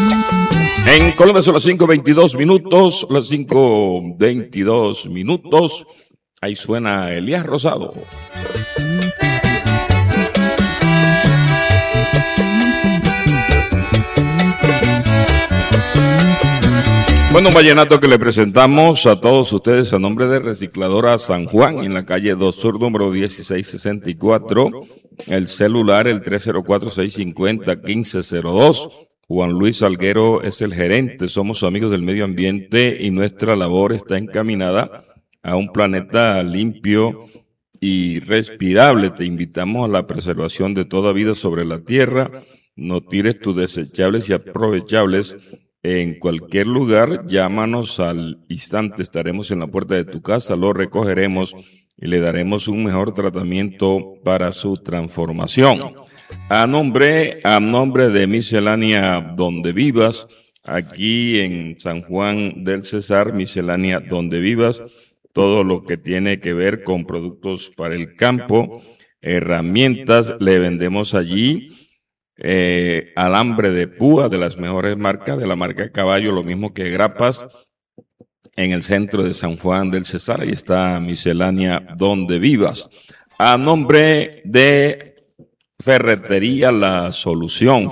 En Colombia son las 5:22 minutos, las 5:22 minutos. Ahí suena Elías Rosado. Bueno, un vallenato que le presentamos a todos ustedes a nombre de Recicladora San Juan, en la calle 2 Sur, número 1664. El celular, el 304-650-1502. Juan Luis Salguero es el gerente. Somos amigos del medio ambiente y nuestra labor está encaminada a un planeta limpio y respirable. Te invitamos a la preservación de toda vida sobre la tierra. No tires tus desechables y aprovechables en cualquier lugar. Llámanos al instante. Estaremos en la puerta de tu casa, lo recogeremos y le daremos un mejor tratamiento para su transformación. A nombre de Miscelánea Donde Vivas, aquí en San Juan del Cesar, Miscelánea Donde Vivas, todo lo que tiene que ver con productos para el campo, herramientas, le vendemos allí, alambre de púa de las mejores marcas, de la marca Caballo, lo mismo que grapas, en el centro de San Juan del Cesar. Ahí está Miscelánea Donde Vivas. A nombre de Ferretería La Solución,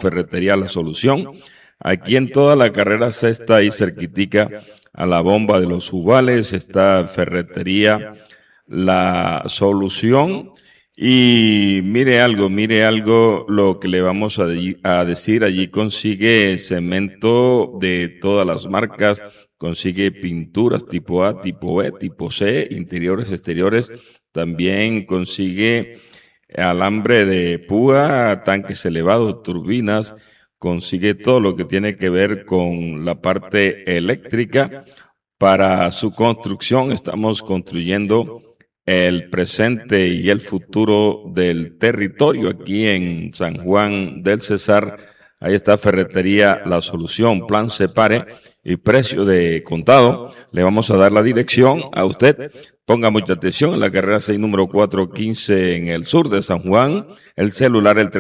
aquí en toda la carrera sexta y cerquitica a la bomba de los Uvales está Ferretería La Solución. Y mire algo lo que le vamos a decir. Allí consigue cemento de todas las marcas, consigue pinturas tipo A, tipo B, tipo C, interiores, exteriores, también consigue alambre de púa, tanques elevados, turbinas, consigue todo lo que tiene que ver con la parte eléctrica. Para su construcción estamos construyendo el presente y el futuro del territorio aquí en San Juan del Cesar. Ahí está Ferretería La Solución, plan separe y precio de contado. Le vamos a dar la dirección a usted. Ponga mucha atención, en la carrera 6, número 415 en el sur de San Juan. El celular, el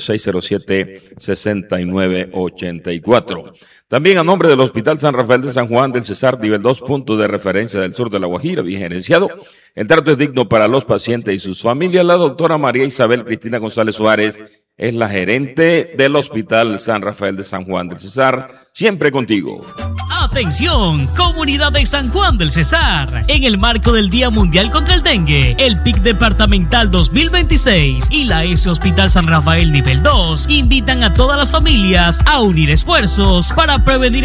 312-607-6984. También a nombre del Hospital San Rafael de San Juan del Cesar, nivel 2, punto de referencia del sur de La Guajira, bien gerenciado. El trato es digno para los pacientes y sus familias. La doctora María Isabel Cristina González Suárez es la gerente del Hospital San Rafael de San Juan del Cesar, siempre contigo. Atención, comunidad de San Juan del Cesar. En el marco del Día Mundial contra el Dengue, el PIC Departamental 2026 y la S Hospital San Rafael nivel 2 invitan a todas las familias a unir esfuerzos para prevenir